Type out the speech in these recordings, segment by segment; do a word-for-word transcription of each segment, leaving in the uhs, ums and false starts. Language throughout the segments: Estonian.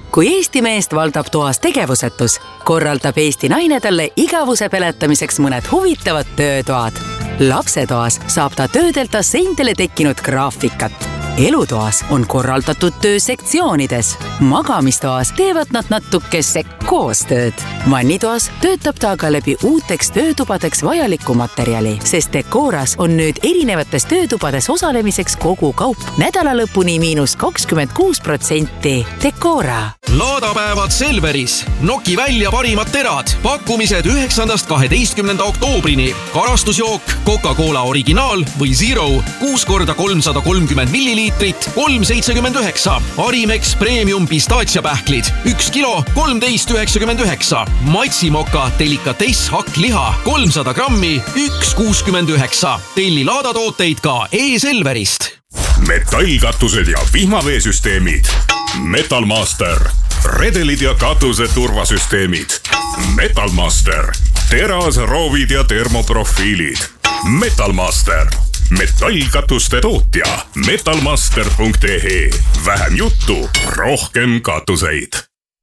Kui Eesti meest valdab toas tegevusetus, korraldab Eesti naine talle igavuse peletamiseks mõned huvitavad töötoad. Lapsetoas saab ta töödelda seintele tekkinud graafikat. Elutoas on korraldatud töö sektsioonides. Magamistoas teevad nad natukese koostööd. Vannitoas töötab ta aga läbi uuteks töötubadeks vajalikku materjali, sest Decoras on nüüd erinevates töötubades osalemiseks kogu kaup nädalalõpuni miinus kakskümmend kuus protsenti. Decora. Laadapäevad Selveris. Noki välja parimad terad. Pakkumised üheksandast kaheteistkümnenda oktoobrini. Karastusjook, Coca-Cola originaal või Zero. kuus korda kolmsada kolmkümmend milliliitrit, kolm seitsekümmend üheksa. Arimex Premium pistatsiapähklid. üks kilo, kolmteist üheksakümmend üheksa. Matsimoka delikatess hakkliha. kolmsada grammi, üks kuuskümmend üheksa. Telli laadatooteid ka e-Selverist. Metallkatused ja vihmaveesüsteemid. Metalmaster. Redelid ja katuse turvasüsteemid. Metalmaster. Teras, roovid ja termoprofiilid. Metalmaster. Metallkatuste tootja. metalmaster punkt e e. Vähem juttu, rohkem katuseid.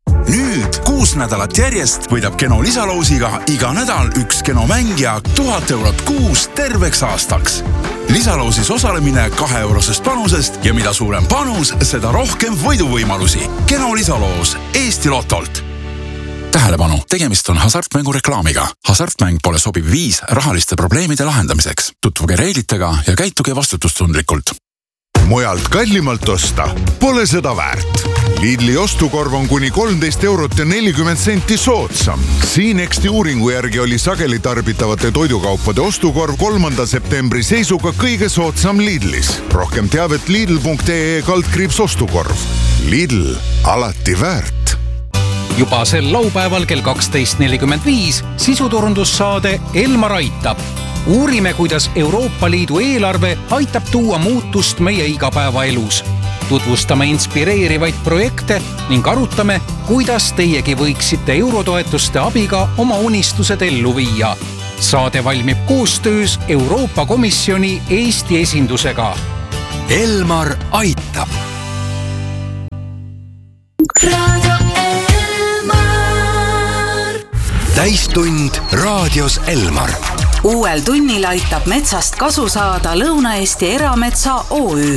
Nüüd kuus nädalat järjest võidab Keno lisaloosiga iga nädal üks Keno mängija tuhat eurot kuus terveks aastaks. Lisaloosis osalemine kahe eurosest panusest ja mida suurem panus, seda rohkem võiduvõimalusi. Keno lisaloos Eesti Lotolt. Tähelepanu, tegemist on hasartmängu reklaamiga. Hasartmäng pole sobiv viis rahaliste probleemide lahendamiseks. Tutvuge reeglitega ja käituge vastutustundlikult. Mujalt kallimalt osta pole seda väärt. Lidli ostukorv on kuni kolmteist eurot ja nelikümmend senti soodsam. Siinexti uuringu järgi oli sageli tarbitavate toidukaupade ostukorv kolmanda septembri seisuga kõige soodsam Lidlis. Rohkem teavet lidl punkt e e kaldkriips ostukorv. Lidl, alati väärt. Juba sel laupäeval kell kaksteist nelikümmend viis sisuturundussaade Elmar aitab. Uurime, kuidas Euroopa Liidu eelarve aitab tuua muutust meie igapäevaelus. Tutvustame inspireerivaid projekte ning arutame, kuidas teiegi võiksite eurotoetuste abiga oma unistused ellu viia. Saade valmib koostöös Euroopa Komisjoni Eesti esindusega. Elmar aitab. Täistund raadios Elmar. Uuel tunnil aitab metsast kasu saada Lõuna-Eesti Erametsa O Ü.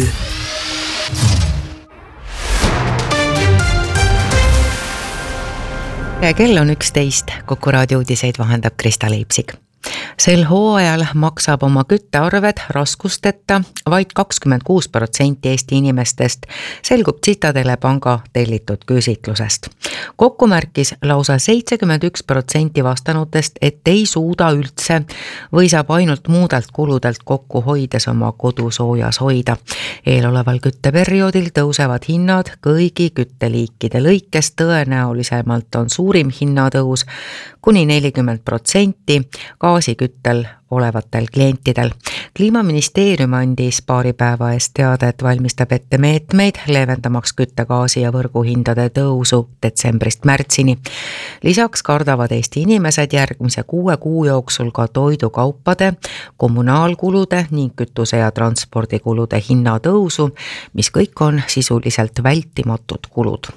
Kell on üksteist, Kuku raadio uudiseid vahendab Krista Leipsik. Sel hooajal maksab oma küttearved raskusteta vaid kakskümmend kuus protsenti Eesti inimestest, selgub Citadele panga tellitud küsitlusest. Kokku märkis lausa seitsekümmend üks protsenti vastanutest, et ei suuda üldse või saab ainult muudelt kuludelt kokku hoides oma kodu soojas hoida. Eeloleval kütteperioodil tõusevad hinnad kõigi kütteliikide lõikes, tõenäolisemalt on suurim hinnatõus kuni nelikümmend protsenti gaasiküttel olevatel klientidel. Kliimaministeerium andis paari päeva eest teada, et valmistab ette meetmeid leevendamaks küttegaasi ja võrguhindade tõusu detsembrist märtsini. Lisaks kardavad Eesti inimesed järgmise kuue kuu jooksul ka toidukaupade, kommunaalkulude ning kütuse- ja transpordikulude hinnatõusu, mis kõik on sisuliselt vältimatud kulud.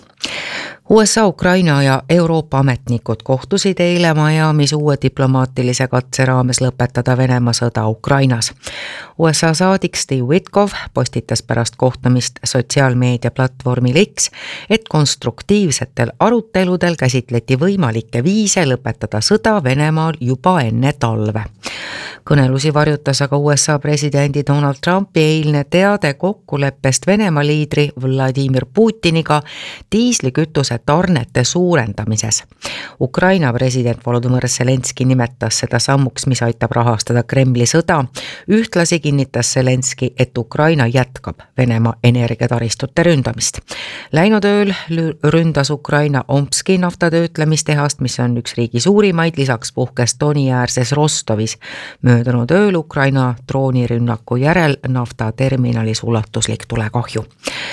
U S A, Ukraina ja Euroopa ametnikud kohtusid eile Miamis uue diplomaatilise katse raames lõpetada Venemaa sõda Ukrainas. U S A saadik Steve Witkoff postitas pärast kohtumist sotsiaalmeedia platvormil X, et konstruktiivsetel aruteludel käsitleti võimalikke viise lõpetada sõda Venemaal juba enne talve. Kõnelusi varjutas aga U S A presidendi Donald Trumpi eilne teade kokkuleppest Venemaa liidri Vladimir Putiniga diislikütuse tarnete suurendamises. Ukraina president Volodymyr Zelenski nimetas seda sammuks, mis aitab rahastada Kremli sõda. Ühtlasi kinnitas Zelenski, et Ukraina jätkab Venemaa energiataristute ründamist. Läinud ööl ründas Ukraina Omski naftatöötlemistehast, mis on üks riigi suurimaid, lisaks puhkes Doniäärses Rostovis. Möödunud ööl Ukraina droonirünnaku järel naftaterminalis ulatuslik tulekahju.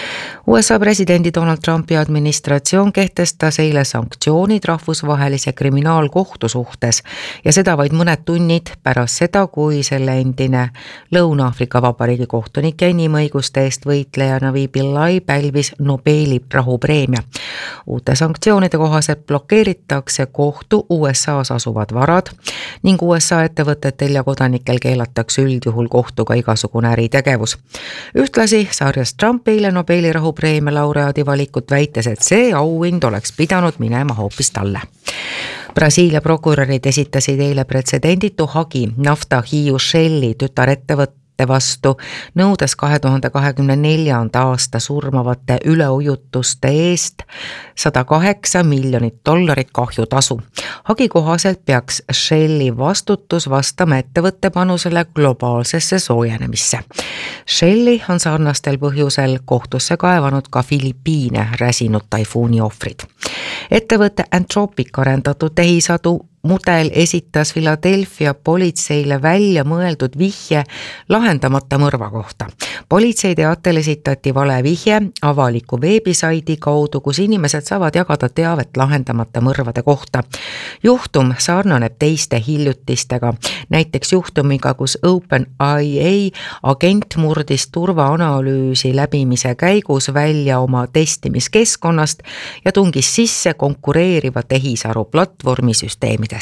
U S A presidendi Donald Trumpi administratsioon kehtestas eile sanktsioonid rahvusvahelise kriminaalkohtu suhtes ja seda vaid mõned tunnid pärast seda, kui selle endine Lõuna-Aafrika Vabariigi kohtunik ja inimõiguste eest võitleja Navi Pillai pälvis Nobeli rahupreemia. Uute sanktsioonide kohaselt blokeeritakse kohtu U S A's asuvad varad ning U S A ettevõtetel ja kodanikel keelatakse üldjuhul kohtuga igasugune äritegevus. Ühtlasi sarjas Trump eile Nobeli rahupreemia preemia laureaadi valikut väites, et see auhind oleks pidanud minema hoopis talle. Brasiilia prokurörid esitasid eile pretsedenditu hagi nafta Hiiu Shelli tütarettevõtte vastu, nõudes kahe tuhande kahekümne neljanda aasta surmavate üleujutuste eest sada kaheksa miljonit dollarit kahjutasu. Hagi kohaselt peaks Shelli vastutus vastama ettevõtte panusele globaalsesse soojenemisse. Shelli on sarnastel põhjusel kohtusse kaevanud ka Filipiine räsinud taifuuni ohvrid. Ettevõtte Anthropic arendatud tehisadu mudel esitas Philadelphia politseile välja mõeldud vihje lahendamata mõrva kohta. Politsei teatel esitati vale vihje avaliku veebisaidi kaudu, kus inimesed saavad jagada teavet lahendamata mõrvade kohta. Juhtum sarnaneb teiste hiljutistega, näiteks juhtumiga, kus OpenAI agent murdis turvaanalüüsi läbimise käigus välja oma testimiskeskkonnast ja tungis sisse konkureeriva tehisaru platvormisüsteemide.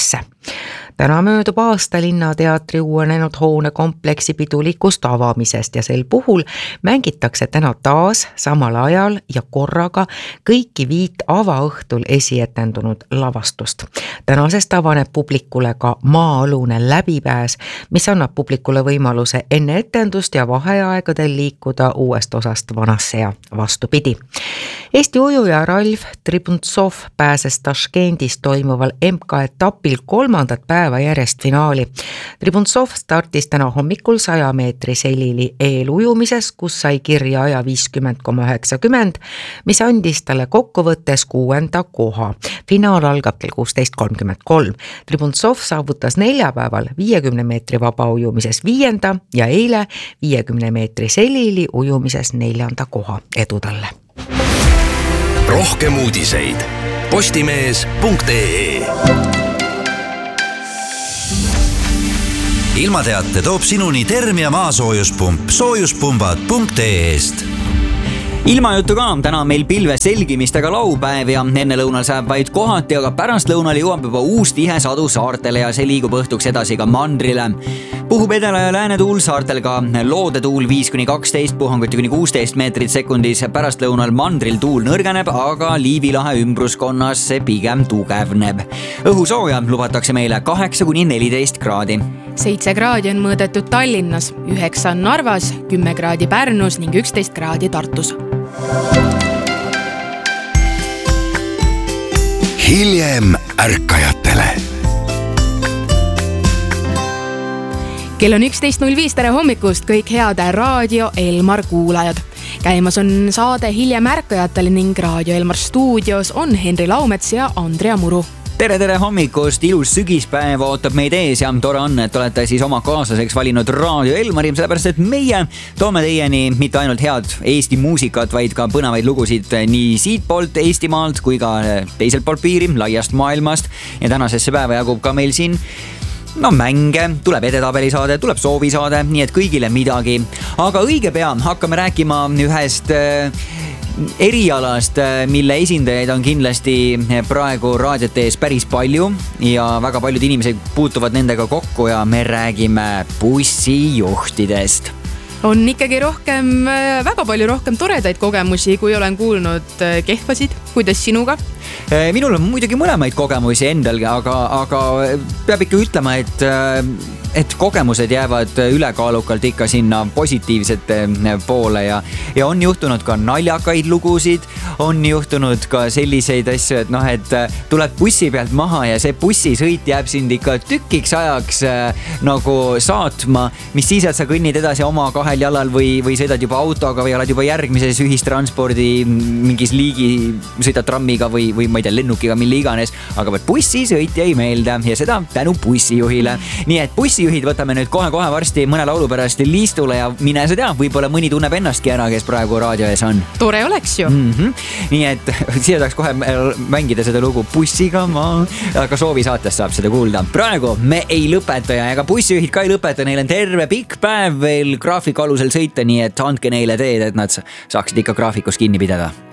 Täna möödub aasta Linnateatri uuenenud hoonekompleksi pidulikust avamisest ja sel puhul mängitakse täna taas samal ajal ja korraga kõiki viit avaõhtul esietendunud lavastust. Tänasest avaneb publikule ka maa-alune läbipääs, mis annab publikule võimaluse enne etendust ja vaheaegadel liikuda uuest osast vanasse ja vastupidi. Eesti ujuja Ralf Tribuntsov pääses Taškendis toimuval M K etapil kolmandat päeva järjest finaali. Tribuntsov startis täna hommikul saja meetri selili eelujumises, kus sai kirja aja viiskümmend koma üheksakümmend, mis andis talle kokkuvõttes kuuenda koha. Finaal algab kell kuusteist kolmkümmend kolm. Tribuntsov saavutas neljapäeval viiekümne meetri vaba ujumises viienda ja eile viiekümne meetri selili ujumises neljanda koha. Edu talle! Rohkem uudiseid postimees punkt ee. Ilmateate toob sinuni Termia maasoojuspump soojuspumbad punkt ee-st. Ilmajutu ka, täna on meil pilve selgimistega laupäev ja enne lõunal saab vaid kohati, aga pärast lõunal jõuab juba uus tihe sadu saartele ja see liigub õhtuks edasi ka mandrile. Puhub edela ja lääne tuul saartel ka loode tuul viis kuni kaksteist, puhanguti kuni kuusteist meetrit sekundis. Pärast lõunal mandril tuul nõrgeneb, aga Liivilahe ümbruskonnas see pigem tugevneb. Õhusooja lubatakse meile kaheksa kuni neliteist kraadi. seitse kraadi on mõõdetud Tallinnas, üheksa on Narvas, kümme kraadi Pärnus ning üksteist kraadi Tartus. Hiljem ärkajatele. Kell on üksteist null viis, tere hommikust kõik head Raadio Elmar kuulajad. Käimas on saade Hiljem ärkajatele ning Raadio Elmar stuudios on Henri Laumets ja Andrea Muru. Tere, tere hommikust, ilus sügispäev ootab meid ees ja tore on, et olete siis oma kaaslaseks valinud Raadio Elmari, sellepärast et meie toome teieni mitte ainult head Eesti muusikat, vaid ka põnevaid lugusid nii siit poolt Eestimaalt kui ka teiselt poolt piiri, laiast maailmast ja tänasesse päeva jagub ka meil siin no mänge, tuleb edetabelisaade, tuleb soovisaade, nii et kõigile midagi. Aga õige pea hakkame rääkima ühest erialast, mille esindajaid on kindlasti praegu raadiote ees päris palju ja väga paljud inimesed puutuvad nendega kokku ja me räägime bussijuhtidest. On ikkagi rohkem, väga palju rohkem toredaid kogemusi, kui olen kuulnud kehvasid. Kuidas sinuga? Minul on muidugi mõlemaid kogemusi endal, aga, aga peab ikka ütlema, et et kogemused jäävad ülekaalukalt ikka sinna positiivsete poole ja, ja on juhtunud ka naljakaid lugusid, on juhtunud ka selliseid asju, et noh, et tuleb bussi pealt maha ja see bussisõit jääb sind ikka tükiks ajaks nagu saatma, mis siis, et sa kõnnid edasi oma kahel jalal või, või sõidad juba autoga või oled juba järgmises ühistranspordi mingis liigi, sõidad trammiga või, või ma ei tea, lennukiga, mille iganes, aga bussisõit jäi meelde ja seda tänu bussijuhile. Nii et bussi bussijuhid võtame nüüd kohe-kohe varsti mõne laulu pärast liistule ja mine sa tea, võib-olla mõni tunneb ennastki ära, kes praegu raadio ees on. Tore oleks ju. Mm-hmm. Nii et siia tahaks kohe mängida seda lugu Bussiga ma, aga soovi saates saab seda kuulda. Praegu me ei lõpeta ja ega bussijuhid ka ei lõpeta, neil on terve pikk päev veel graafiku alusel sõita, nii et andke neile teed, et nad saaksid ikka graafikus kinni pidada.